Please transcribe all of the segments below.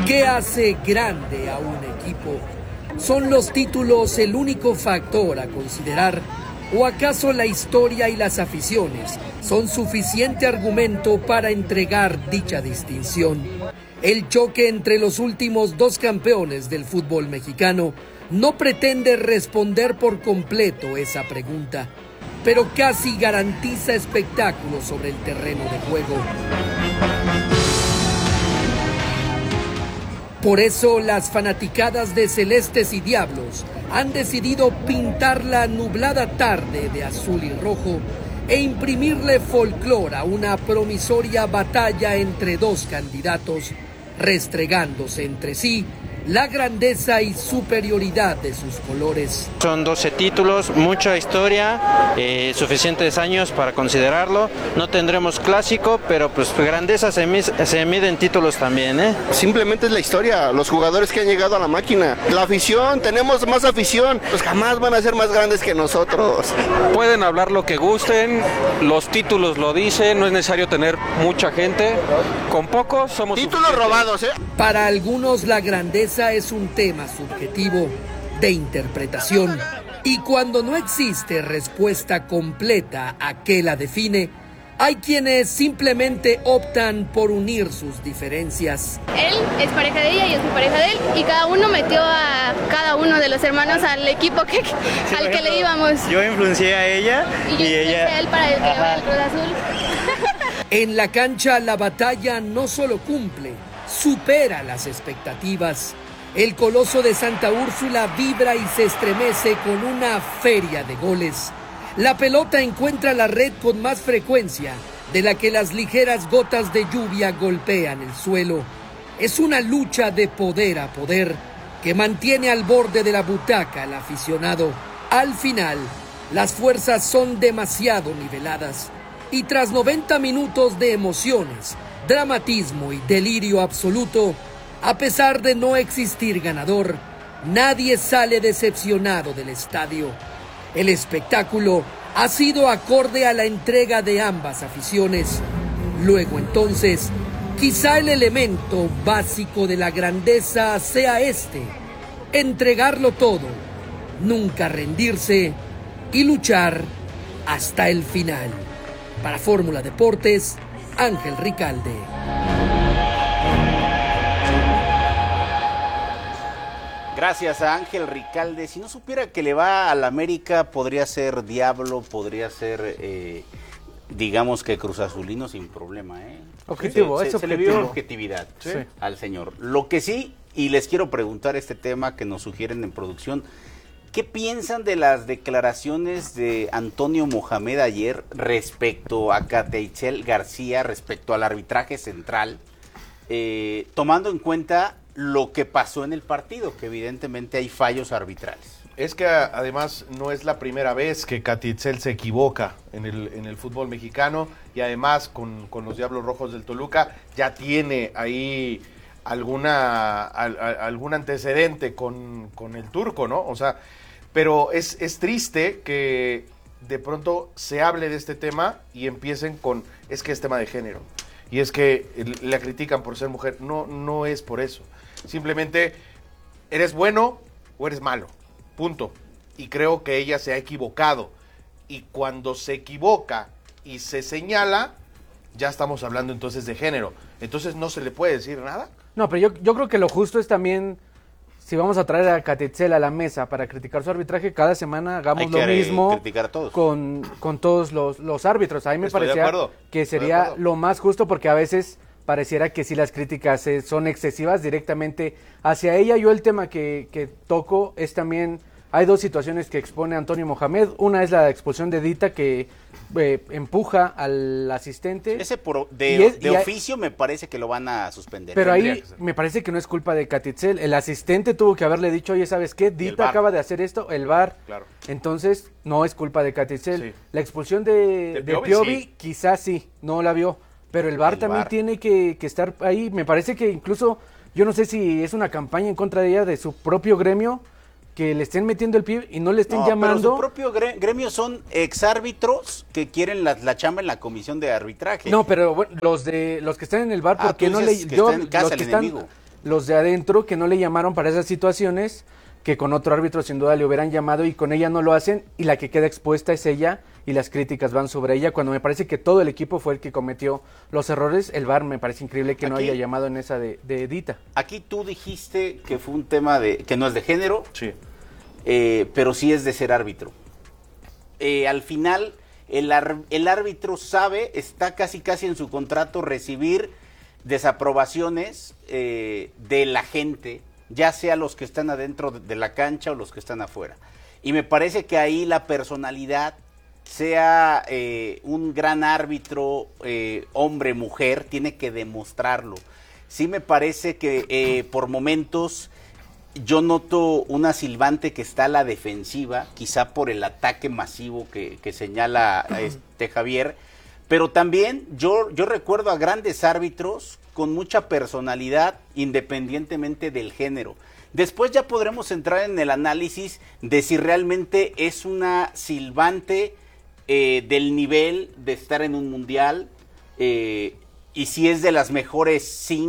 ¿Qué hace grande a un equipo? ¿Son los títulos el único factor a considerar? ¿O acaso la historia y las aficiones son suficiente argumento para entregar dicha distinción? El choque entre los últimos dos campeones del fútbol mexicano no pretende responder por completo esa pregunta, pero casi garantiza espectáculo sobre el terreno de juego. Por eso las fanaticadas de Celestes y Diablos han decidido pintar la nublada tarde de azul y rojo e imprimirle folclore a una promisoria batalla entre dos candidatos, restregándose entre sí la grandeza y superioridad de sus colores. Son 12 títulos, mucha historia, suficientes años para considerarlo. No tendremos clásico, pero pues grandeza se mide en títulos también, ¿eh? Simplemente es la historia, los jugadores que han llegado a la máquina. La afición, tenemos más afición, pues jamás van a ser más grandes que nosotros. Pueden hablar lo que gusten, los títulos lo dicen, no es necesario tener mucha gente. Con pocos somos títulos robados, ¿eh? Para algunos la grandeza es un tema subjetivo de interpretación y cuando no existe respuesta completa a qué la define, hay quienes simplemente optan por unir sus diferencias. Él es pareja de ella y yo soy pareja de él y cada uno metió a cada uno de los hermanos al equipo al que le íbamos. Yo influencié a ella y ella a él para el que va al Cruz Azul. En la cancha la batalla no solo cumple, supera las expectativas. El Coloso de Santa Úrsula vibra y se estremece con una feria de goles. La pelota encuentra la red con más frecuencia de la que las ligeras gotas de lluvia golpean el suelo. Es una lucha de poder a poder que mantiene al borde de la butaca al aficionado. Al final, las fuerzas son demasiado niveladas y tras 90 minutos de emociones, dramatismo y delirio absoluto, a pesar de no existir ganador, nadie sale decepcionado del estadio. El espectáculo ha sido acorde a la entrega de ambas aficiones. Luego entonces, quizá el elemento básico de la grandeza sea entregarlo todo, nunca rendirse y luchar hasta el final. Para Fórmula Deportes, Ángel Ricalde. Gracias a Ángel Ricalde. Si no supiera que le va al América, podría ser Diablo, podría ser, digamos que Cruz Azulino sin problema, ¿eh? Objetivo, se le vio objetividad, ¿sí?, al señor. Lo que sí, y les quiero preguntar este tema que nos sugieren en producción, ¿qué piensan de las declaraciones de Antonio Mohamed ayer respecto a Kateitzel García, respecto al arbitraje central, tomando en cuenta lo que pasó en el partido, que evidentemente hay fallos arbitrales? Es que además no es la primera vez que Kateitzel se equivoca en el fútbol mexicano y además con los Diablos Rojos del Toluca ya tiene ahí algún antecedente con el turco, ¿no? O sea, pero es triste que de pronto se hable de este tema y empiecen con, es que es tema de género y es que la critican por ser mujer. No es por eso. Simplemente eres bueno o eres malo, punto. Y creo que ella se ha equivocado. Y cuando se equivoca y se señala, ya estamos hablando entonces de género. Entonces no se le puede decir nada. No, pero yo creo que lo justo es también, si vamos a traer a Kateitzel a la mesa para criticar su arbitraje, cada semana hagamos lo mismo criticar a todos. Con todos los árbitros. A mí me parecía que sería lo más justo, porque a veces pareciera que si las críticas son excesivas directamente hacia ella. Yo el tema que toco es también, hay dos situaciones que expone Antonio Mohamed. Una es la expulsión de Dita, que empuja al asistente. Ese de oficio me parece que lo van a suspender. Pero ahí me parece que no es culpa de Kateitzel. El asistente tuvo que haberle dicho, oye, ¿sabes qué? Dita acaba de hacer esto, el VAR. Claro. Entonces, no es culpa de Kateitzel. Sí. La expulsión de Piovi, sí, quizás sí, no la vio. Pero el VAR también tiene que estar ahí. Me parece que incluso, yo no sé si es una campaña en contra de ella, de su propio gremio, que le estén metiendo el pie y no le estén llamando. Pero su propio gremio son exárbitros que quieren la chamba en la comisión de arbitraje. No, pero bueno, los que están en el VAR, porque no le... los de adentro que no le llamaron para esas situaciones, que con otro árbitro sin duda le hubieran llamado y con ella no lo hacen, y la que queda expuesta es ella y las críticas van sobre ella, cuando me parece que todo el equipo fue el que cometió los errores. El VAR me parece increíble que no haya llamado en esa de Edita. Aquí tú dijiste que fue un tema que no es de género, sí, pero sí es de ser árbitro. Al final el árbitro sabe, está casi en su contrato recibir desaprobaciones de la gente, ya sea los que están adentro de la cancha o los que están afuera. Y me parece que ahí la personalidad, sea un gran árbitro, hombre, mujer, tiene que demostrarlo. Sí me parece que por momentos yo noto una silbante que está a la defensiva, quizá por el ataque masivo que señala Javier, pero también yo recuerdo a grandes árbitros con mucha personalidad, independientemente del género. Después ya podremos entrar en el análisis de si realmente es una silbante del nivel de estar en un mundial, y si es de las mejores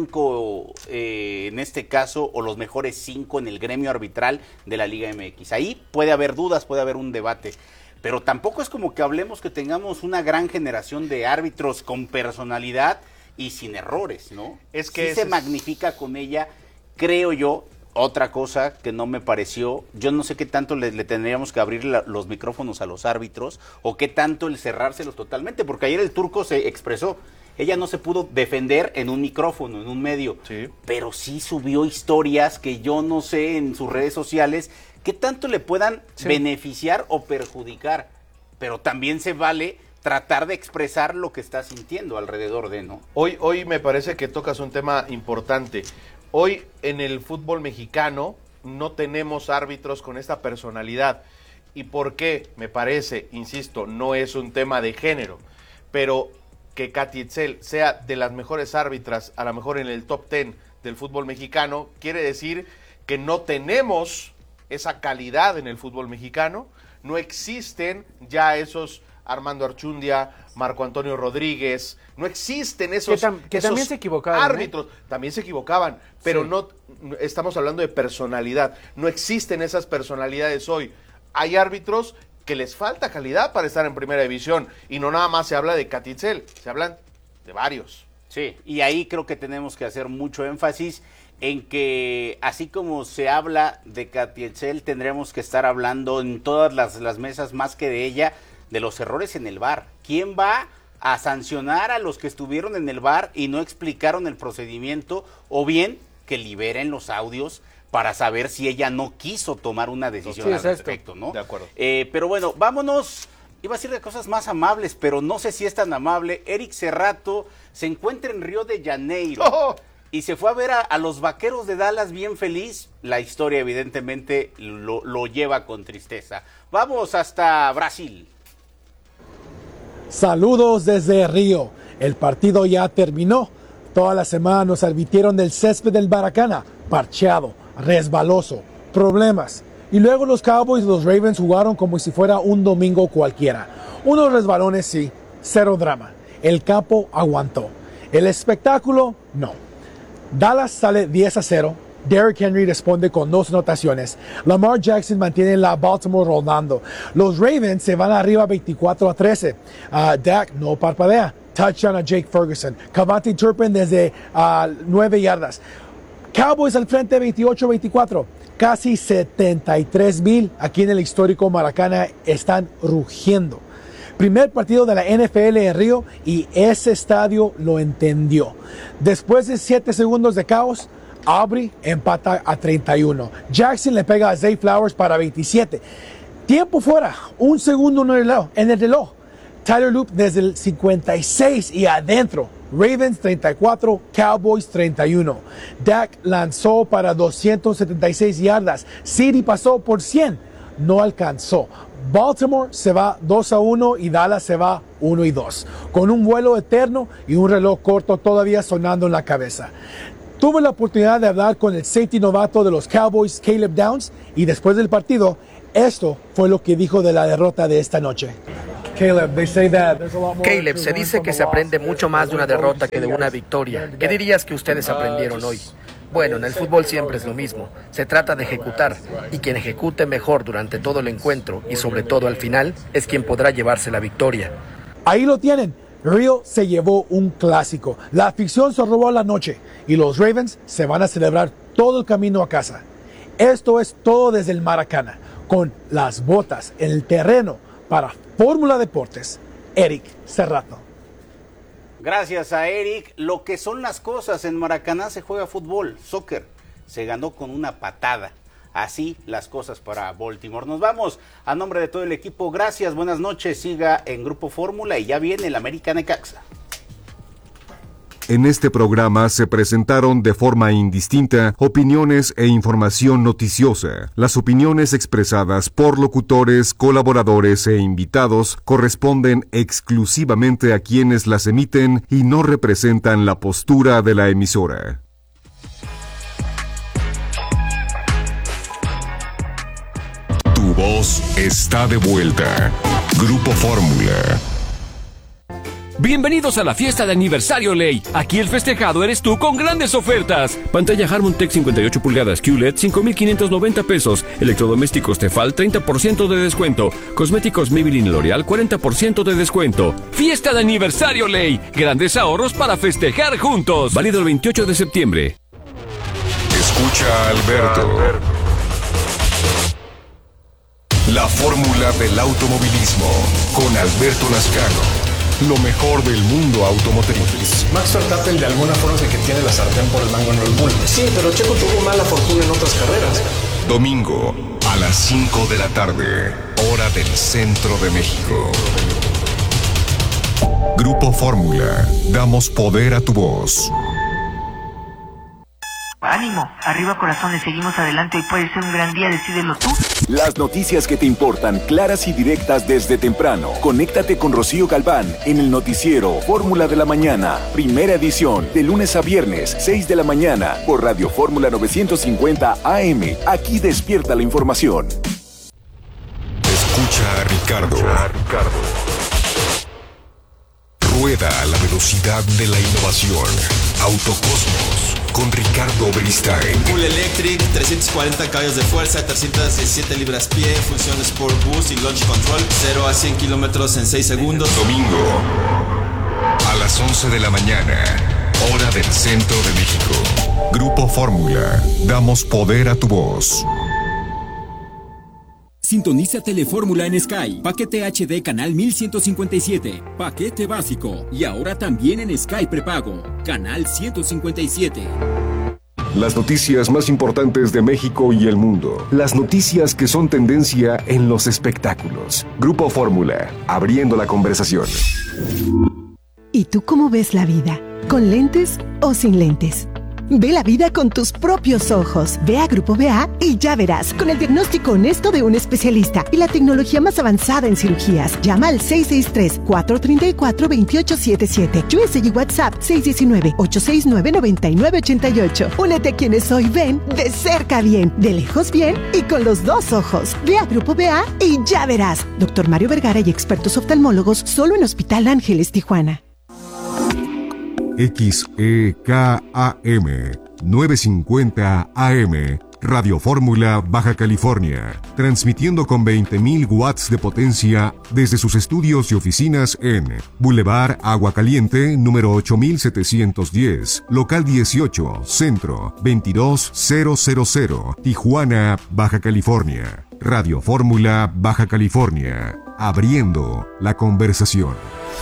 5 en este caso, o los mejores 5 en el gremio arbitral de la Liga MX. Ahí puede haber dudas, puede haber un debate. Pero tampoco es como que hablemos que tengamos una gran generación de árbitros con personalidad y sin errores, ¿no? Es que sí se magnifica con ella, creo yo. Otra cosa que no me pareció, yo no sé qué tanto le tendríamos que abrir los micrófonos a los árbitros, o qué tanto el cerrárselos totalmente, porque ayer el turco se expresó, ella no se pudo defender en un micrófono, en un medio, sí, pero sí subió historias que yo no sé en sus redes sociales qué tanto le puedan beneficiar o perjudicar, pero también se vale tratar de expresar lo que está sintiendo alrededor de, ¿no? Hoy me parece que tocas un tema importante. Hoy en el fútbol mexicano no tenemos árbitros con esta personalidad. ¿Y por qué? Me parece, insisto, no es un tema de género, pero que Katy Etzel sea de las mejores árbitras, a lo mejor en el top 10 del fútbol mexicano, quiere decir que no tenemos esa calidad en el fútbol mexicano, no existen ya esos Armando Archundia, Marco Antonio Rodríguez, no existen esos, que esos también se equivocaban, árbitros, también se equivocaban, pero sí, no estamos hablando de personalidad, no existen esas personalidades hoy. Hay árbitros que les falta calidad para estar en primera división, y no nada más se habla de Katy Etzel, se hablan de varios. Sí, y ahí creo que tenemos que hacer mucho énfasis en que así como se habla de Katy Etzel, tendremos que estar hablando en todas las mesas, más que de ella, de los errores en el VAR. ¿Quién va a sancionar a los que estuvieron en el VAR y no explicaron el procedimiento? O bien que liberen los audios para saber si ella no quiso tomar una decisión al respecto, ¿no? De acuerdo. Pero bueno, vámonos. Iba a decir de cosas más amables, pero no sé si es tan amable. Eric Serrato se encuentra en Río de Janeiro. ¡Oh! Y se fue a ver a los Vaqueros de Dallas bien feliz. La historia evidentemente lo lleva con tristeza. Vamos hasta Brasil. Saludos desde Río. El partido ya terminó. Toda la semana nos advirtieron del césped del Maracaná, parcheado, resbaloso, problemas. Y luego los Cowboys y los Ravens jugaron como si fuera un domingo cualquiera. Unos resbalones sí, cero drama. El campo aguantó. El espectáculo, no. Dallas sale 10-0. Derrick Henry responde con 2 anotaciones. Lamar Jackson mantiene la Baltimore rodando. Los Ravens se van arriba 24-13. Dak no parpadea. Touchdown a Jake Ferguson. Cavante Turpin desde 9 yardas. Cowboys al frente 28-24. Casi 73,000 aquí en el histórico Maracaná están rugiendo. Primer partido de la NFL en Río y ese estadio lo entendió. Después de 7 segundos de caos, Aubrey empata a 31. Jackson le pega a Zay Flowers para 27. Tiempo fuera, 1 segundo en el reloj. Tyler Loop desde el 56 y adentro. Ravens 34, Cowboys 31. Dak lanzó para 276 yardas. City pasó por 100. No alcanzó. Baltimore se va 2-1 y Dallas se va 1-2. Con un vuelo eterno y un reloj corto todavía sonando en la cabeza. Tuve la oportunidad de hablar con el safety novato de los Cowboys, Caleb Downs, y después del partido, esto fue lo que dijo de la derrota de esta noche. Caleb, se dice que se aprende mucho más de una derrota que de una victoria. ¿Qué dirías que ustedes aprendieron hoy? Bueno, en el fútbol siempre es lo mismo. Se trata de ejecutar, y quien ejecute mejor durante todo el encuentro y sobre todo al final es quien podrá llevarse la victoria. Ahí lo tienen. Rio se llevó un clásico. La afición se robó la noche y los Ravens se van a celebrar todo el camino a casa. Esto es todo desde el Maracaná, con las botas en el terreno para Fórmula Deportes, Eric Serrato. Gracias a Eric. Lo que son las cosas, en Maracaná se juega fútbol, soccer. Se ganó con una patada. Así las cosas para Baltimore. Nos vamos. A nombre de todo el equipo, gracias, buenas noches. Siga en Grupo Fórmula y ya viene el América Necaxa. En este programa se presentaron de forma indistinta opiniones e información noticiosa. Las opiniones expresadas por locutores, colaboradores e invitados corresponden exclusivamente a quienes las emiten y no representan la postura de la emisora. Tu voz está de vuelta. Grupo Fórmula. Bienvenidos a la fiesta de aniversario Ley. Aquí el festejado eres tú con grandes ofertas. Pantalla Harmon Tech 58 pulgadas QLED 5,590 pesos. Electrodomésticos Tefal 30% de descuento. Cosméticos Maybelline L'Oreal 40% de descuento. Fiesta de aniversario Ley. Grandes ahorros para festejar juntos. Válido el 28 de septiembre. Escucha a Alberto. La fórmula del automovilismo con Alberto Lascano. Lo mejor del mundo automotriz. Max Verstappen de alguna forma es el que tiene la sartén por el mango en Red Bull. Sí, pero Checo tuvo mala fortuna en otras carreras. Domingo a las 5 de la tarde, hora del centro de México. Grupo Fórmula, damos poder a tu voz. Ánimo, arriba corazones, seguimos adelante, hoy puede ser un gran día, decídelo tú. Las noticias que te importan, claras y directas desde temprano. Conéctate con Rocío Galván en el noticiero Fórmula de la Mañana, primera edición, de lunes a viernes, 6 de la mañana, por Radio Fórmula 950 AM. Aquí despierta la información. Escucha a Ricardo. Rueda a la velocidad de la innovación. Autocosmos. Con Ricardo Beristain. Full Electric, 340 caballos de fuerza, 317 libras-pie, función Sport Boost y Launch Control, 0 a 100 kilómetros en 6 segundos. Domingo, a las 11 de la mañana, hora del centro de México. Grupo Fórmula, damos poder a tu voz. Sintoniza Telefórmula en Sky. Paquete HD canal 1157. Paquete básico. Y ahora también en Sky prepago. Canal 157. Las noticias más importantes de México y el mundo. Las noticias que son tendencia en los espectáculos. Grupo Fórmula, abriendo la conversación. ¿Y tú cómo ves la vida? ¿Con lentes o sin lentes? Ve la vida con tus propios ojos. Ve a Grupo BA y ya verás, con el diagnóstico honesto de un especialista y la tecnología más avanzada en cirugías. Llama al 663-434-2877. USA y WhatsApp 619-869-9988. Únete a quienes hoy ven de cerca bien, de lejos bien y con los dos ojos. Ve a Grupo BA y ya verás. Dr. Mario Vergara y expertos oftalmólogos solo en Hospital Ángeles, Tijuana. XEKAM 950 AM, Radio Fórmula, Baja California, transmitiendo con 20.000 watts de potencia desde sus estudios y oficinas en Boulevard Agua Caliente, número 8710, local 18, centro 22000, Tijuana, Baja California. Radio Fórmula, Baja California, abriendo la conversación.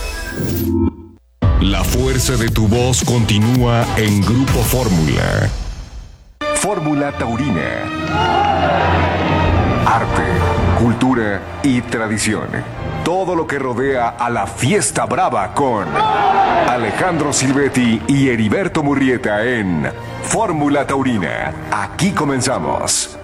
La fuerza de tu voz continúa en Grupo Fórmula. Fórmula Taurina. Arte, cultura y tradición. Todo lo que rodea a la fiesta brava con Alejandro Silvetti y Heriberto Murrieta en Fórmula Taurina. Aquí comenzamos.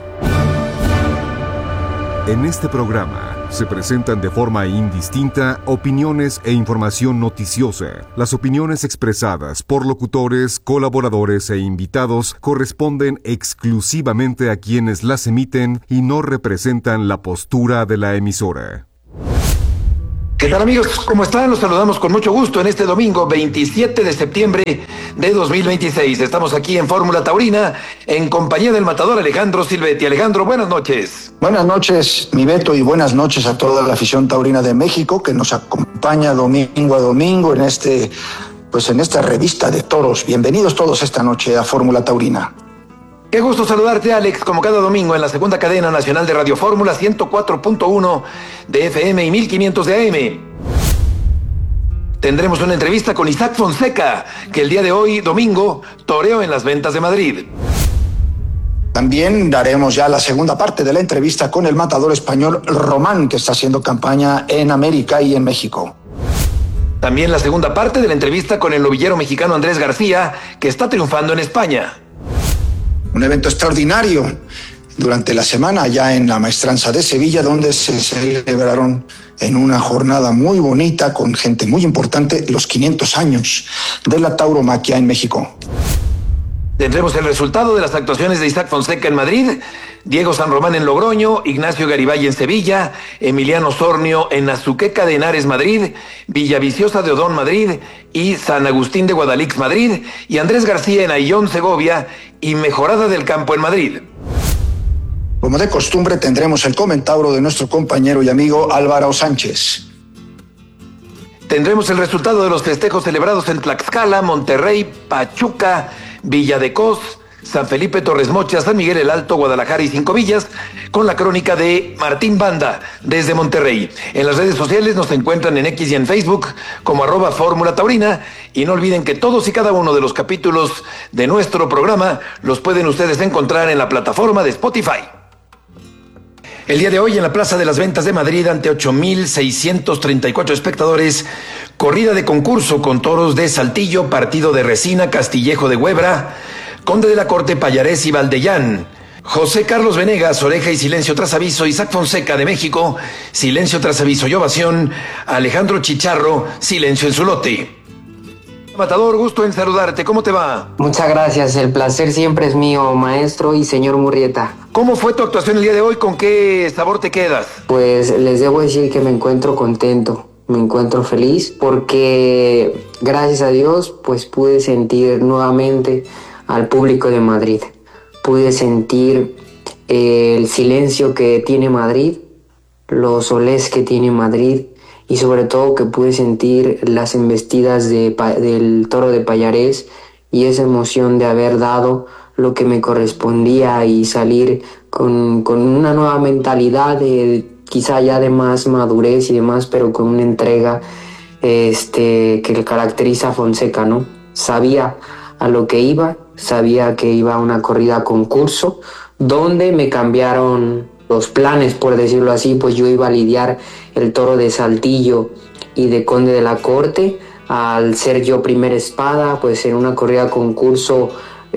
En este programa se presentan de forma indistinta opiniones e información noticiosa. Las opiniones expresadas por locutores, colaboradores e invitados corresponden exclusivamente a quienes las emiten y no representan la postura de la emisora. ¿Qué tal, amigos? ¿Cómo están? Los saludamos con mucho gusto en este domingo 27 de septiembre de 2026. Estamos aquí en Fórmula Taurina en compañía del matador Alejandro Silvetti. Alejandro, buenas noches. Buenas noches, mi Beto, y buenas noches a toda la afición taurina de México que nos acompaña domingo a domingo en esta revista de toros. Bienvenidos todos esta noche a Fórmula Taurina. Qué gusto saludarte, Alex, como cada domingo en la segunda cadena nacional de Radio Fórmula, 104.1 de FM y 1500 de AM. Tendremos una entrevista con Isaac Fonseca, que el día de hoy, domingo, toreó en las Ventas de Madrid. También daremos ya la segunda parte de la entrevista con el matador español Román, que está haciendo campaña en América y en México. También la segunda parte de la entrevista con el novillero mexicano Andrés García, que está triunfando en España. Un evento extraordinario durante la semana allá en la Maestranza de Sevilla, donde se celebraron en una jornada muy bonita con gente muy importante los 500 años de la tauromaquia en México. Tendremos el resultado de las actuaciones de Isaac Fonseca en Madrid, Diego San Román en Logroño, Ignacio Garibay en Sevilla, Emiliano Sornio en Azuqueca de Henares, Madrid, Villaviciosa de Odón, Madrid, y San Agustín de Guadalix, Madrid, y Andrés García en Ayllón, Segovia, y Mejorada del Campo en Madrid. Como de costumbre, tendremos el comentario de nuestro compañero y amigo Álvaro Sánchez. Tendremos el resultado de los festejos celebrados en Tlaxcala, Monterrey, Pachuca, Villa de Cos, San Felipe, Torres Mochas, San Miguel el Alto, Guadalajara y Cinco Villas, con la crónica de Martín Banda desde Monterrey. En las redes sociales nos encuentran en X y en Facebook como @Fórmula Taurina, y no olviden que todos y cada uno de los capítulos de nuestro programa los pueden ustedes encontrar en la plataforma de Spotify. El día de hoy en la Plaza de las Ventas de Madrid, ante 8,634 espectadores, corrida de concurso con toros de Saltillo, Partido de Resina, Castillejo de Huebra, Conde de la Corte, Payarés y Valdellán. José Carlos Venegas, Oreja y Silencio tras aviso. Isaac Fonseca de México, Silencio tras aviso y ovación. Alejandro Chicharro, Silencio en su lote. Matador, gusto en saludarte. ¿Cómo te va? Muchas gracias. El placer siempre es mío, maestro y señor Murrieta. ¿Cómo fue tu actuación el día de hoy? ¿Con qué sabor te quedas? Pues les debo decir que me encuentro contento, me encuentro feliz, porque gracias a Dios pues pude sentir nuevamente al público de Madrid. Pude sentir el silencio que tiene Madrid, los solés que tiene Madrid, y sobre todo que pude sentir las embestidas del toro de Payarés y esa emoción de haber dado lo que me correspondía y salir con una nueva mentalidad, quizá ya de más madurez y demás, pero con una entrega que le caracteriza a Fonseca, ¿no? Sabía a lo que iba, sabía que iba a una corrida concurso, donde me cambiaron los planes, por decirlo así, pues yo iba a lidiar el toro de Saltillo y de Conde de la Corte, al ser yo primera espada, pues en una corrida concurso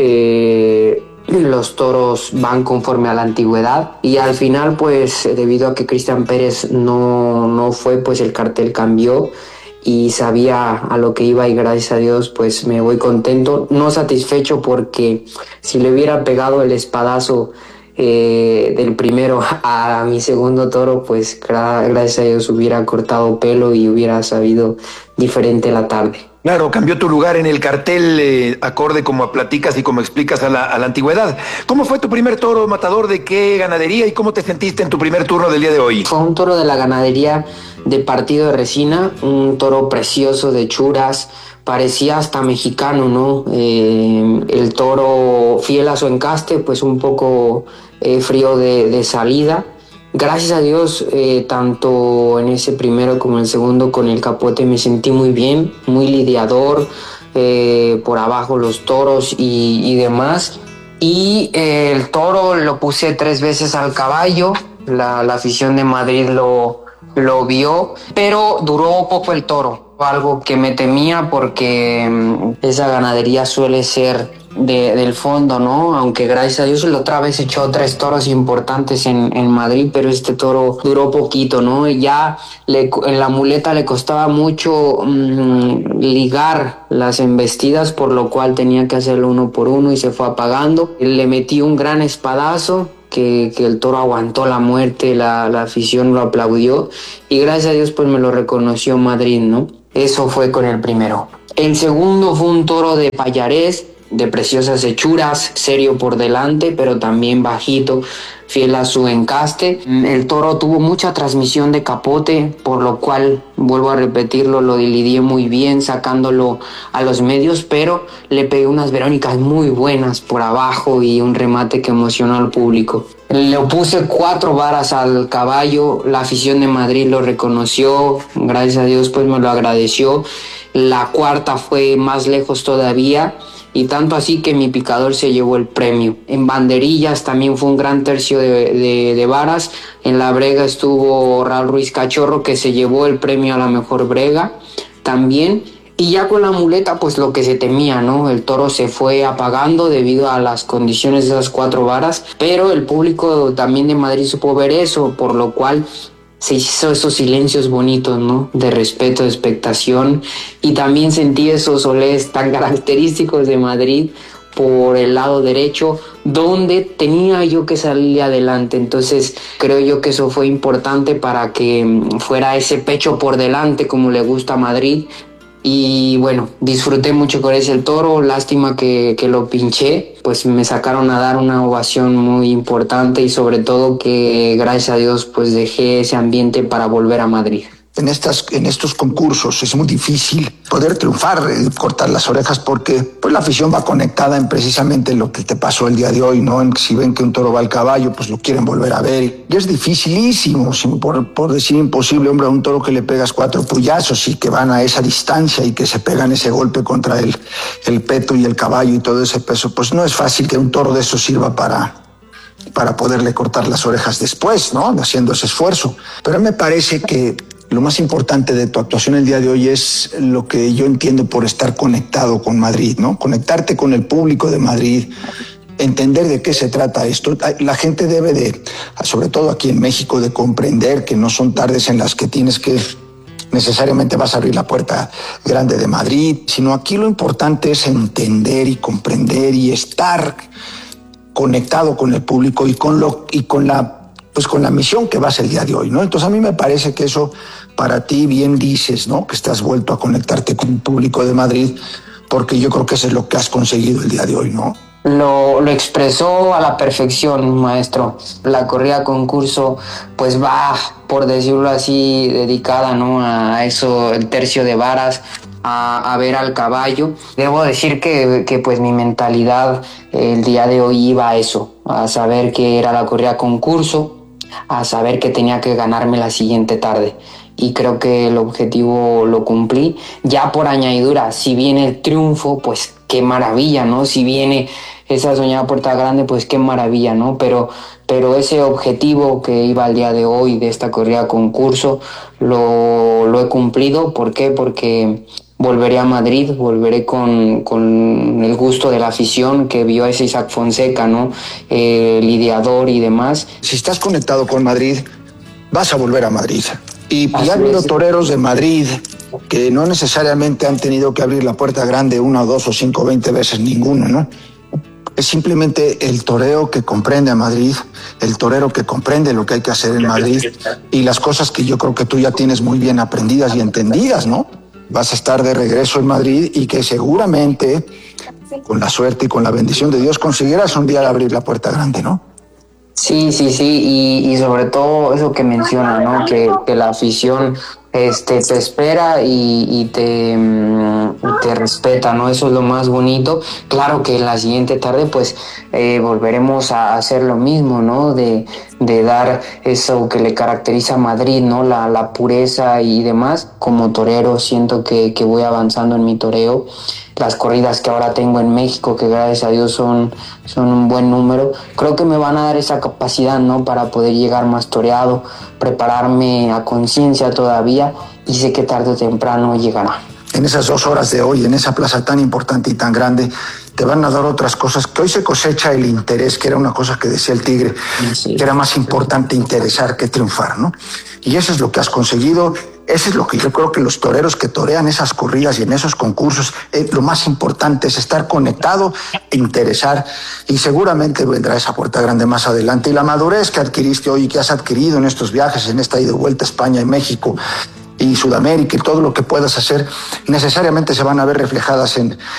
los toros van conforme a la antigüedad, y al final pues debido a que Cristian Pérez no fue, pues el cartel cambió y sabía a lo que iba, y gracias a Dios pues me voy contento, no satisfecho, porque si le hubiera pegado el espadazo del primero a mi segundo toro, pues gracias a Dios hubiera cortado pelo y hubiera sabido diferente la tarde. Claro, cambió tu lugar en el cartel acorde como platicas y como explicas a la antigüedad. ¿Cómo fue tu primer toro, matador? ¿De qué ganadería y cómo te sentiste en tu primer turno del día de hoy? Fue un toro de la ganadería de Partido de Resina, un toro precioso de churas, parecía hasta mexicano, ¿no? El toro fiel a su encaste, pues un poco frío de salida. Gracias a Dios, tanto en ese primero como en el segundo con el capote me sentí muy bien, muy lidiador, por abajo los toros y demás. Y el toro lo puse 3 veces al caballo, la afición de Madrid lo vio, pero duró poco el toro, algo que me temía, porque esa ganadería suele ser del fondo, ¿no? Aunque gracias a Dios la otra vez echó 3 toros importantes en Madrid, pero este toro duró poquito, ¿no? Y ya en la muleta le costaba mucho ligar las embestidas, por lo cual tenía que hacerlo uno por uno y se fue apagando. Le metí un gran espadazo que el toro aguantó la muerte, la afición lo aplaudió y gracias a Dios pues me lo reconoció Madrid, ¿no? Eso fue con el primero. El segundo fue un toro de Pallarés, de preciosas hechuras, serio por delante, pero también bajito, fiel a su encaste. El toro tuvo mucha transmisión de capote, por lo cual, vuelvo a repetirlo, lo lidié muy bien, sacándolo a los medios, pero le pegué unas verónicas muy buenas por abajo y un remate que emocionó al público. Le puse 4 varas al caballo, la afición de Madrid lo reconoció, gracias a Dios pues me lo agradeció. La cuarta fue más lejos todavía, y tanto así que mi picador se llevó el premio. En banderillas también fue un gran tercio de varas. En la brega estuvo Raúl Ruiz Cachorro, que se llevó el premio a la mejor brega también. Y ya con la muleta, pues lo que se temía, ¿no? El toro se fue apagando debido a las condiciones de esas 4 varas, pero el público también de Madrid supo ver eso, por lo cual se hizo esos silencios bonitos, ¿no? De respeto, de expectación, y también sentí esos olés tan característicos de Madrid por el lado derecho, donde tenía yo que salir adelante. Entonces creo yo que eso fue importante para que fuera ese pecho por delante como le gusta a Madrid. Y bueno, disfruté mucho con ese el toro, lástima que lo pinché, pues me sacaron a dar una ovación muy importante y sobre todo que gracias a Dios pues dejé ese ambiente para volver a Madrid. En estos concursos es muy difícil poder triunfar, cortar las orejas, porque pues la afición va conectada en precisamente lo que te pasó el día de hoy, ¿no? Si ven que un toro va al caballo, pues lo quieren volver a ver. Y es dificilísimo, por decir imposible, hombre, a un toro que le pegas 4 puyazos y que van a esa distancia y que se pegan ese golpe contra el peto y el caballo y todo ese peso, pues no es fácil que un toro de eso sirva para poderle cortar las orejas después, ¿no? Haciendo ese esfuerzo. Pero me parece que lo más importante de tu actuación el día de hoy es lo que yo entiendo por estar conectado con Madrid, ¿no? Conectarte con el público de Madrid, entender de qué se trata esto. La gente debe de, sobre todo aquí en México, de comprender que no son tardes en las que tienes que necesariamente vas a abrir la puerta grande de Madrid, sino aquí lo importante es entender y comprender y estar conectado con el público y con la misión que vas el día de hoy, ¿no? Entonces a mí me parece que eso para ti bien dices, ¿no? Que estás vuelto a conectarte con el público de Madrid, porque yo creo que eso es lo que has conseguido el día de hoy, ¿no? Lo expresó a la perfección, maestro. La corrida concurso pues va, por decirlo así, dedicada, ¿no? A eso, el tercio de varas, a ver al caballo. Debo decir que pues mi mentalidad el día de hoy iba a eso, a saber que era la corrida concurso, a saber que tenía que ganarme la siguiente tarde. Y creo que el objetivo lo cumplí. Ya por añadidura, si viene el triunfo, pues qué maravilla, ¿no? Si viene esa soñada puerta grande, pues qué maravilla, ¿no? Pero ese objetivo que iba al día de hoy de esta corrida concurso lo he cumplido. ¿Por qué? Porque volveré a Madrid, volveré con el gusto de la afición que vio a ese Isaac Fonseca, ¿no? Lidiador y demás. Si estás conectado con Madrid, vas a volver a Madrid. Y ha habido toreros de Madrid que no necesariamente han tenido que abrir la puerta grande 1, 2 o 5, 20 veces, ninguno, ¿no? Es simplemente el toreo que comprende a Madrid, el torero que comprende lo que hay que hacer en Madrid y las cosas que yo creo que tú ya tienes muy bien aprendidas y entendidas, ¿no? Vas a estar de regreso en Madrid y que seguramente, con la suerte y con la bendición de Dios, conseguirás un día abrir la puerta grande, ¿no? Sí, y sobre todo eso que menciona, ¿no? Que la afición te espera y te respeta, ¿no? Eso es lo más bonito. Claro que la siguiente tarde pues volveremos a hacer lo mismo, ¿no? De dar eso que le caracteriza a Madrid, ¿no? La pureza y demás. Como torero siento que voy avanzando en mi toreo. Las corridas que ahora tengo en México, que gracias a Dios son un buen número, creo que me van a dar esa capacidad, ¿no? Para poder llegar más toreado, prepararme a conciencia todavía, y sé que tarde o temprano llegará. En esas 2 horas de hoy, en esa plaza tan importante y tan grande, te van a dar otras cosas, que hoy se cosecha el interés, que era una cosa que decía el Tigre, que era más importante interesar que triunfar, ¿no? Y eso es lo que has conseguido. Eso es lo que yo creo que los toreros que torean esas corridas y en esos concursos, lo más importante es estar conectado, interesar, y seguramente vendrá esa puerta grande más adelante. Y la madurez que adquiriste hoy y que has adquirido en estos viajes, en esta ida y vuelta a España y México y Sudamérica, y todo lo que puedas hacer, necesariamente se van a ver reflejadas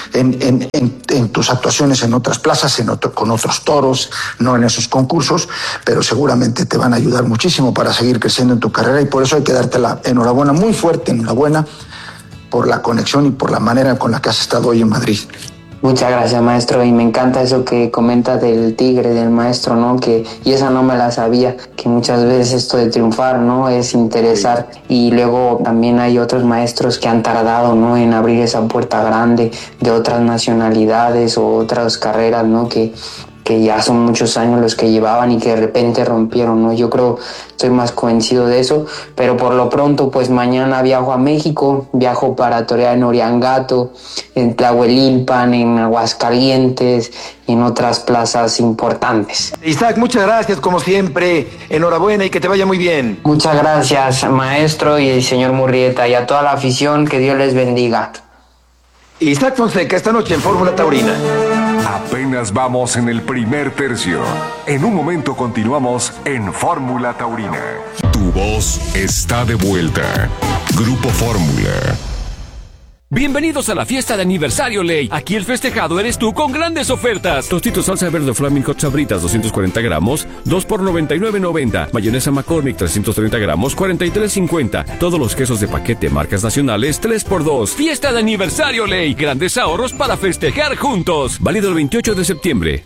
en tus actuaciones en otras plazas, con otros toros, no en esos concursos, pero seguramente te van a ayudar muchísimo para seguir creciendo en tu carrera, y por eso hay que darte la enhorabuena, muy fuerte enhorabuena, por la conexión y por la manera con la que has estado hoy en Madrid. Muchas gracias, maestro, y me encanta eso que comenta del tigre, del maestro, ¿no? Y esa no me la sabía, que muchas veces esto de triunfar, ¿no? Es interesar, y luego también hay otros maestros que han tardado, ¿no? En abrir esa puerta grande de otras nacionalidades o otras carreras, ¿no? Que ya son muchos años los que llevaban y que de repente rompieron, ¿no? Yo creo, estoy más convencido de eso, pero por lo pronto, pues mañana viajo a México, viajo para torear en Oriangato, en Tlahuelilpan, en Aguascalientes y en otras plazas importantes. Isaac, muchas gracias, como siempre, enhorabuena y que te vaya muy bien. Muchas gracias, maestro y el señor Murrieta, y a toda la afición, que Dios les bendiga. Isaac Fonseca, esta noche en Fórmula Taurina. Apenas vamos en el primer tercio. En un momento continuamos en Fórmula Taurina. Tu voz está de vuelta. Grupo Fórmula. Bienvenidos a la fiesta de aniversario Ley. Aquí el festejado eres tú con grandes ofertas. Tostitos salsa verde Flaming Hot Sabritas 240 gramos, 2 por $99.90. Mayonesa McCormick 330 gramos, $43.50. Todos los quesos de paquete marcas nacionales 3 por 2. Fiesta de aniversario Ley. Grandes ahorros para festejar juntos. Válido el 28 de septiembre.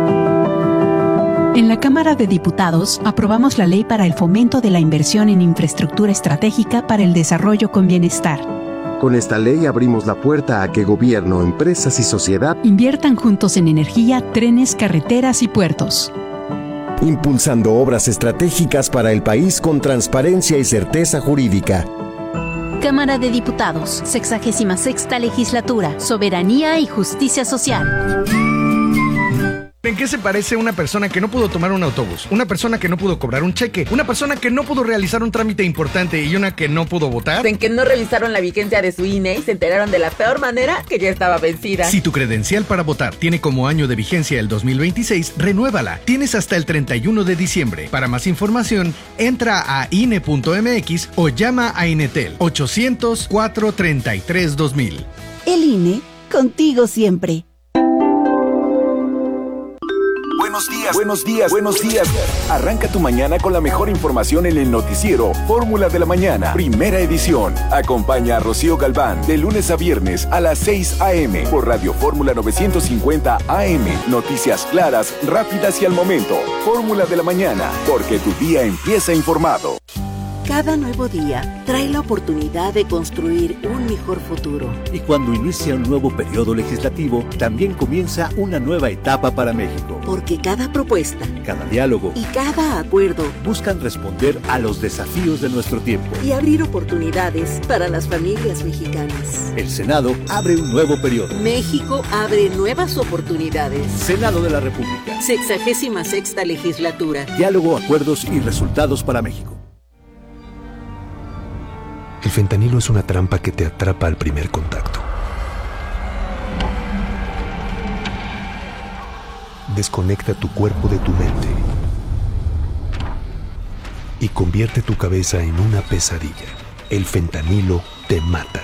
En la Cámara de Diputados aprobamos la ley para el fomento de la inversión en infraestructura estratégica para el desarrollo con bienestar. Con esta ley abrimos la puerta a que gobierno, empresas y sociedad inviertan juntos en energía, trenes, carreteras y puertos. Impulsando obras estratégicas para el país con transparencia y certeza jurídica. Cámara de Diputados, 66ª Legislatura, Soberanía y Justicia Social. ¿En qué se parece una persona que no pudo tomar un autobús? Una persona que no pudo cobrar un cheque, una persona que no pudo realizar un trámite importante y una que no pudo votar. En que no revisaron la vigencia de su INE y se enteraron de la peor manera, que ya estaba vencida. Si tu credencial para votar tiene como año de vigencia el 2026, renuévala. Tienes hasta el 31 de diciembre. Para más información, entra a INE.mx o llama a Inetel 800-433-2000. El INE, contigo siempre. Buenos días. Arranca tu mañana con la mejor información en el noticiero Fórmula de la Mañana, primera edición. Acompaña a Rocío Galván de lunes a viernes a las 6 a.m. por Radio Fórmula 950 AM. Noticias claras, rápidas y al momento. Fórmula de la Mañana, porque tu día empieza informado. Cada nuevo día trae la oportunidad de construir un mejor futuro. Y cuando inicia un nuevo periodo legislativo, también comienza una nueva etapa para México. Porque cada propuesta, cada diálogo y cada acuerdo buscan responder a los desafíos de nuestro tiempo y abrir oportunidades para las familias mexicanas. El Senado abre un nuevo periodo. México abre nuevas oportunidades. Senado de la República. 66ª Legislatura. Diálogo, acuerdos y resultados para México. El fentanilo es una trampa que te atrapa al primer contacto. Desconecta tu cuerpo de tu mente y convierte tu cabeza en una pesadilla. El fentanilo te mata.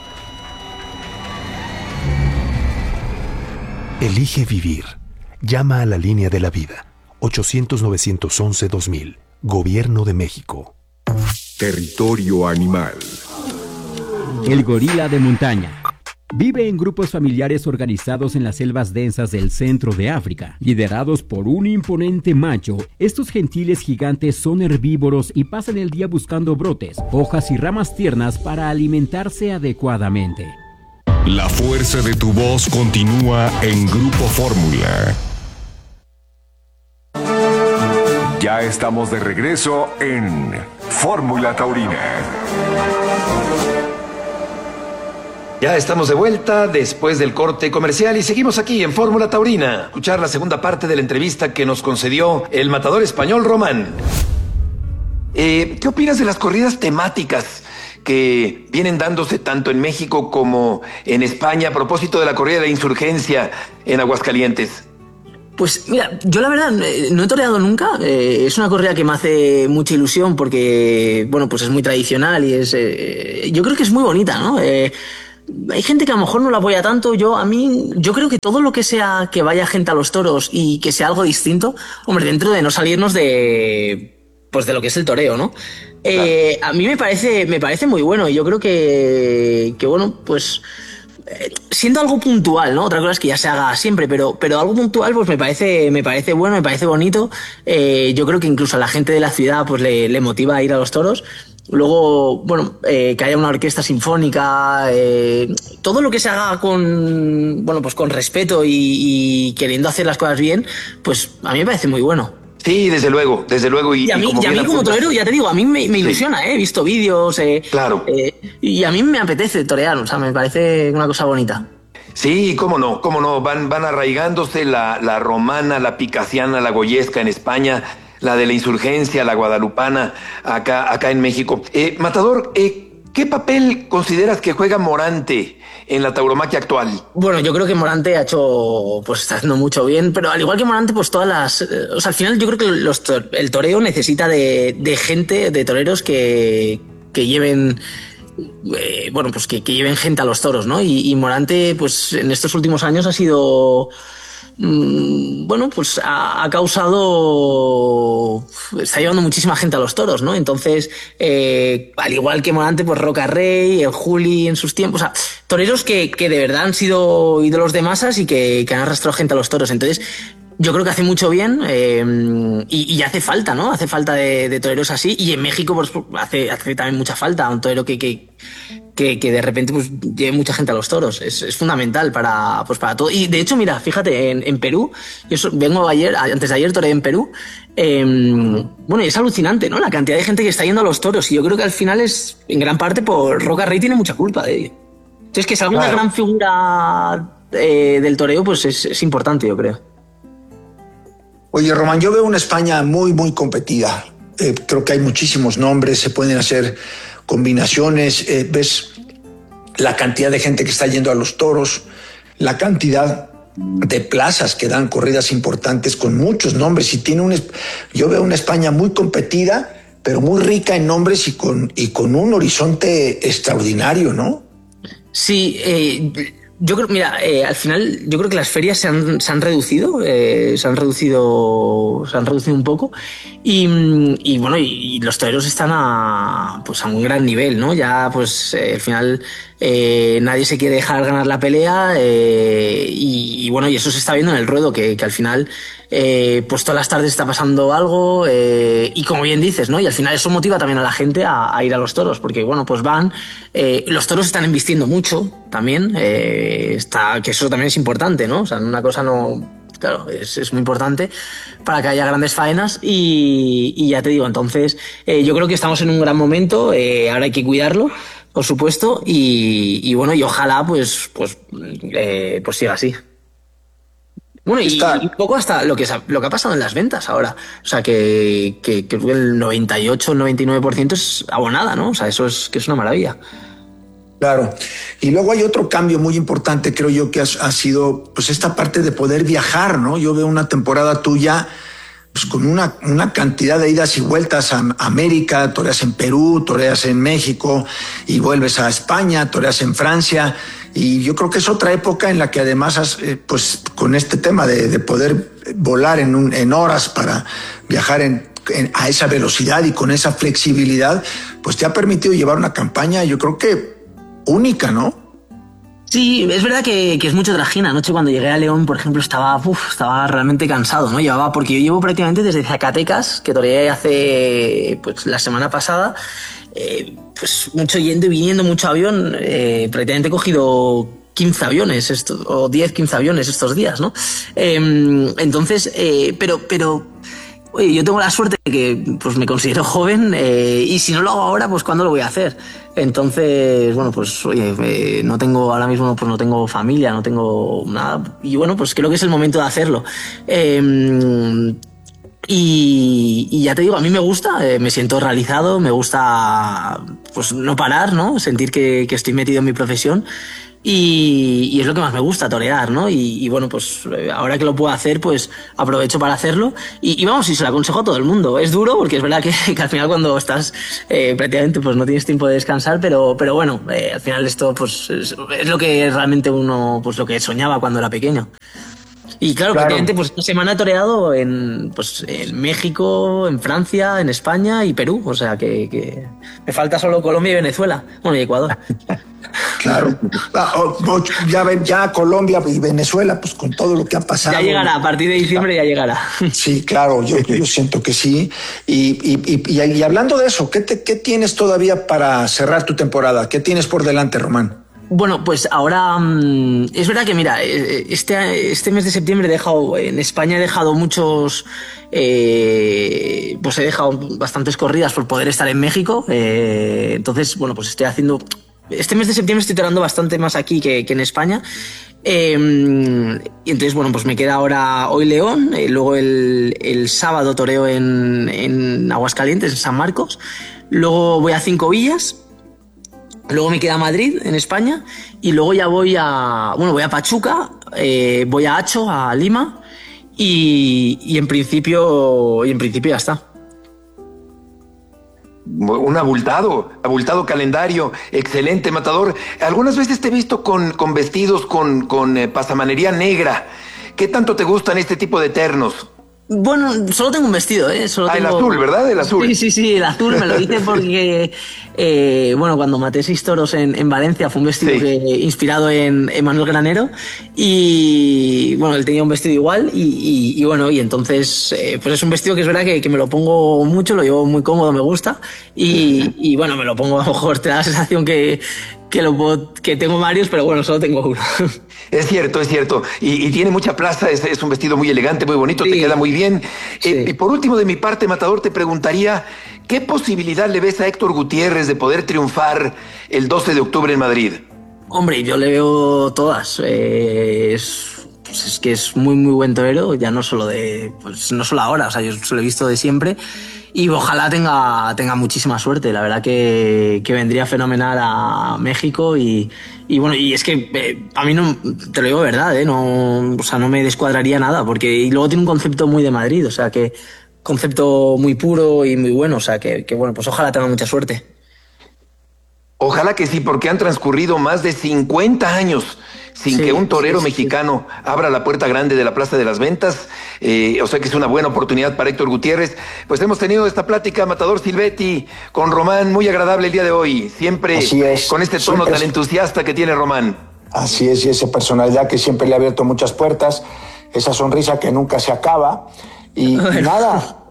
Elige vivir. Llama a la línea de la vida. 800-911-2000. Gobierno de México. Territorio animal. El gorila de montaña. Vive en grupos familiares organizados en las selvas densas del centro de África, liderados por un imponente macho. Estos gentiles gigantes son herbívoros y pasan el día buscando brotes, hojas y ramas tiernas para alimentarse adecuadamente. La fuerza de tu voz continúa en Grupo Fórmula. Ya estamos de regreso en Fórmula Taurina. Ya estamos de vuelta después del corte comercial y seguimos aquí en Fórmula Taurina. Escuchar la segunda parte de la entrevista que nos concedió el matador español Román. ¿Qué opinas de las corridas temáticas que vienen dándose tanto en México como en España a propósito de la corrida de la insurgencia en Aguascalientes? Pues mira, yo la verdad no he toreado nunca. Es una corrida que me hace mucha ilusión porque, bueno, pues es muy tradicional y es, yo creo que es muy bonita, ¿no? Hay gente que a lo mejor no la apoya tanto. Yo creo que todo lo que sea que vaya gente a los toros y que sea algo distinto, hombre, dentro de no salirnos de lo que es el toreo, ¿no? A mí me parece muy bueno y yo creo que bueno, pues siendo algo puntual, ¿no? Otra cosa es que ya se haga siempre, pero algo puntual pues me parece bueno, me parece bonito. Yo creo que incluso a la gente de la ciudad pues le motiva a ir a los toros. Luego, bueno, que haya una orquesta sinfónica, todo lo que se haga con respeto y queriendo hacer las cosas bien, pues a mí me parece muy bueno. Sí, desde luego. Y a mí como torero, ya te digo, a mí me ilusiona, he visto vídeos, claro. Y a mí me apetece torear, o sea, me parece una cosa bonita. Sí, cómo no, van arraigándose la romana, la picaciana, la goyesca en España, la de la insurgencia, la guadalupana, acá en México. Matador, ¿qué papel consideras que juega Morante en la tauromaquia actual? Bueno, yo creo que Morante está haciendo mucho bien, pero al igual que Morante, pues al final yo creo que el toreo necesita de gente, de toreros que lleven, que lleven gente a los toros, ¿no? Y Morante, pues en estos últimos años ha sido... ha causado, está llevando muchísima gente a los toros, ¿no? Entonces, al igual que Morante, pues Roca Rey, el Juli en sus tiempos, o sea, toreros que de verdad han sido ídolos de masas y que han arrastrado gente a los toros. Entonces, yo creo que hace mucho bien y hace falta, ¿no? Hace falta de toreros así, y en México pues hace también mucha falta un torero que de repente pues lleve mucha gente a los toros. Es fundamental para todo. Y de hecho, mira, fíjate, en Perú, vengo antes de ayer toreé en Perú, y es alucinante, ¿no? La cantidad de gente que está yendo a los toros, y yo creo que al final es en gran parte por Roca Rey, tiene mucha culpa de ello. Entonces, que salga una gran figura del toreo, pues es importante, yo creo. Oye, Román, yo veo una España muy, muy competida. Creo que hay muchísimos nombres, se pueden hacer combinaciones. Ves la cantidad de gente que está yendo a los toros, la cantidad de plazas que dan corridas importantes con muchos nombres. Yo veo una España muy competida, pero muy rica en nombres y con un horizonte extraordinario, ¿no? Sí, yo creo, mira, al final yo creo que las ferias se han reducido un poco y los toreros están a un gran nivel, ¿no? Ya pues al final nadie se quiere dejar ganar la pelea y eso se está viendo en el ruedo, que al final pues todas las tardes está pasando algo y como bien dices, ¿no? Y al final eso motiva también a la gente a ir a los toros, porque pues van, los toros están embistiendo mucho también, que eso también es importante, ¿no? O sea, una cosa no... Claro, es muy importante para que haya grandes faenas y ya te digo, entonces yo creo que estamos en un gran momento, ahora hay que cuidarlo, por supuesto, y ojalá pues siga así. Bueno, y un poco hasta lo que ha pasado en las ventas ahora. O sea, que el 98, el 99% es abonada, ¿no? O sea, eso es una maravilla. Claro. Y luego hay otro cambio muy importante, creo yo, que ha sido pues esta parte de poder viajar, ¿no? Yo veo una temporada tuya pues con una cantidad de idas y vueltas a América, toreas en Perú, toreas en México y vuelves a España, toreas en Francia. Y yo creo que es otra época en la que además pues con este tema de poder volar en horas para viajar a esa velocidad y con esa flexibilidad, pues te ha permitido llevar una campaña, yo creo que única, ¿no? Sí, es verdad que es mucho trajín. Anoche cuando llegué a León, por ejemplo, estaba realmente cansado, ¿no? Porque yo llevo prácticamente desde Zacatecas, que toreé hace la semana pasada, pues mucho yendo y viniendo, mucho avión, prácticamente he cogido 15 aviones o 10, 15 aviones estos días, ¿no? Entonces, pero oye, yo tengo la suerte de que pues me considero joven y si no lo hago ahora, pues ¿cuándo lo voy a hacer? Entonces, pues oye, no tengo ahora mismo, pues no tengo familia, no tengo nada y pues creo que es el momento de hacerlo. Y ya te digo, a mí me gusta, me siento realizado, me gusta pues no parar, ¿no? Sentir que estoy metido en mi profesión y es lo que más me gusta, torear, ¿no? Y bueno, pues ahora que lo puedo hacer, pues aprovecho para hacerlo y vamos, y se lo aconsejo a todo el mundo. Es duro porque es verdad que al final cuando estás prácticamente pues no tienes tiempo de descansar, pero bueno, al final esto pues es lo que realmente uno, pues lo que soñaba cuando era pequeño. Y claro, prácticamente pues esta semana he toreado en México, en Francia, en España y Perú. O sea que me falta solo Colombia y Venezuela. Bueno, y Ecuador. Claro. Ya ven, ya Colombia y Venezuela, pues con todo lo que ha pasado. Ya llegará, a partir de diciembre ya llegará. Sí, claro, yo siento que sí. Y hablando de eso, ¿qué tienes todavía para cerrar tu temporada? ¿Qué tienes por delante, Román? Bueno, pues ahora es verdad que mira, este mes de septiembre en España he dejado muchos, pues he dejado bastantes corridas por poder estar en México, entonces bueno, pues estoy haciendo, este mes de septiembre estoy toreando bastante más aquí que en España, y entonces bueno, pues me queda ahora hoy León, luego el sábado toreo en Aguascalientes, en San Marcos, luego voy a 5 Villas. Luego me queda Madrid, en España, y luego ya voy a Pachuca, voy a Hacho, a Lima, y en principio ya está. Un abultado calendario, excelente, Matador. Algunas veces te he visto con vestidos con pasamanería negra. ¿Qué tanto te gustan este tipo de ternos? Bueno, solo tengo un vestido, ¿eh? El azul, ¿verdad? El azul. Sí, el azul me lo hice porque, bueno, cuando maté 6 toros en Valencia fue un vestido inspirado en Manuel Granero y, bueno, él tenía un vestido igual y bueno, y entonces, pues es un vestido que es verdad que me lo pongo mucho, lo llevo muy cómodo, me gusta y bueno, me lo pongo, a lo mejor te da la sensación que tengo varios, pero bueno, solo tengo uno. Es cierto. Y tiene mucha plaza, es un vestido muy elegante, muy bonito, te queda muy bien. Y por último, de mi parte, Matador, te preguntaría, ¿qué posibilidad le ves a Héctor Gutiérrez de poder triunfar el 12 de octubre en Madrid? Hombre, yo le veo todas. Es que es muy, muy buen torero, ya no solo ahora, o sea, yo se lo he visto de siempre. Y ojalá tenga muchísima suerte. La verdad que vendría fenomenal a México y bueno, y es que a mí no, te lo digo de verdad, no, o sea, no me descuadraría nada, porque y luego tiene un concepto muy de Madrid, o sea, que concepto muy puro y muy bueno, o sea, que bueno, pues ojalá tenga mucha suerte. Ojalá que sí, porque han transcurrido más de 50 años sin que un torero mexicano abra la puerta grande de la Plaza de las Ventas. O sea que es una buena oportunidad para Héctor Gutiérrez. Pues hemos tenido esta plática, Matador Silvetti, con Román, muy agradable el día de hoy. Siempre con este tono tan entusiasta que tiene Román. Así es, y esa personalidad que siempre le ha abierto muchas puertas, esa sonrisa que nunca se acaba. Y nada,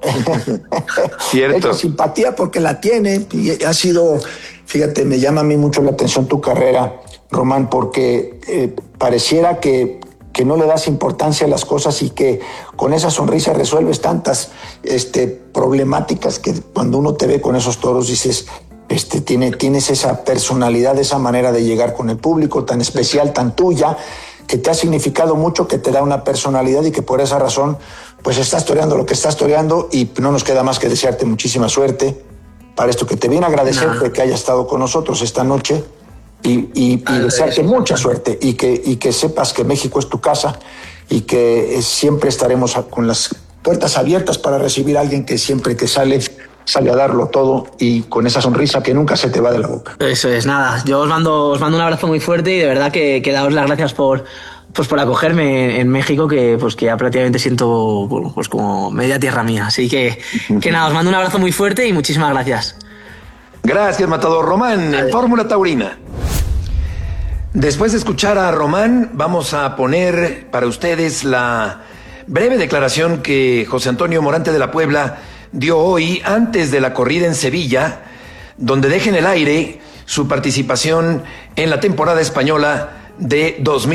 cierto. Simpatía porque la tiene y ha sido, fíjate, me llama a mí mucho la atención tu carrera, Román, porque pareciera que no le das importancia a las cosas y que con esa sonrisa resuelves tantas problemáticas que cuando uno te ve con esos toros dices, tienes esa personalidad, esa manera de llegar con el público tan especial, tan tuya, que te ha significado mucho, que te da una personalidad y que por esa razón pues estás toreando lo que estás toreando y no nos queda más que desearte muchísima suerte para esto que te viene a agradecerte que hayas estado con nosotros esta noche y desearte mucha suerte y que sepas que México es tu casa y que siempre estaremos con las puertas abiertas para recibir a alguien que siempre que sale a darlo todo y con esa sonrisa que nunca se te va de la boca. Eso es, nada, yo os mando un abrazo muy fuerte y de verdad que daos las gracias por acogerme en México, que ya prácticamente siento pues como media tierra mía, así que nada, os mando un abrazo muy fuerte y muchísimas gracias. Gracias, Matador. Román, en Fórmula Taurina. Después de escuchar a Román, vamos a poner para ustedes la breve declaración que José Antonio Morante de la Puebla dio hoy antes de la corrida en Sevilla, donde deja en el aire su participación en la temporada española de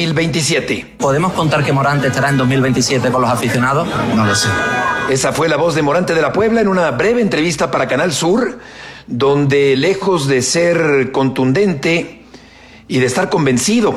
2027. ¿Podemos contar que Morante estará en 2027 con los aficionados? No lo sé. Esa fue la voz de Morante de la Puebla en una breve entrevista para Canal Sur, donde lejos de ser contundente y de estar convencido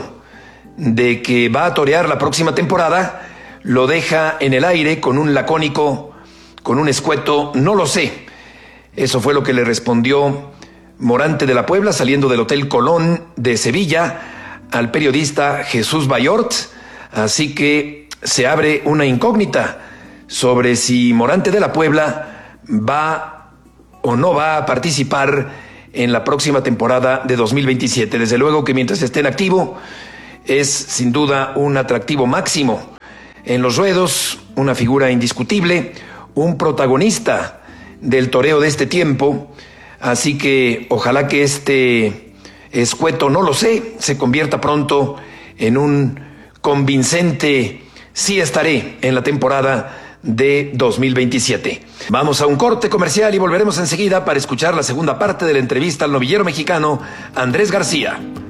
de que va a torear la próxima temporada, lo deja en el aire con un lacónico con un escueto "no lo sé". Eso fue lo que le respondió Morante de la Puebla saliendo del Hotel Colón de Sevilla al periodista Jesús Bayort. Así que se abre una incógnita sobre si Morante de la Puebla va o no va a participar en la próxima temporada de 2027. Desde luego que mientras esté en activo, es sin duda un atractivo máximo en los ruedos, una figura indiscutible, un protagonista del toreo de este tiempo. Así que ojalá que este escueto "no lo sé" se convierta pronto en un convincente "sí estaré" en la temporada de 2027. Vamos a un corte comercial y volveremos enseguida para escuchar la segunda parte de la entrevista al novillero mexicano Andrés García.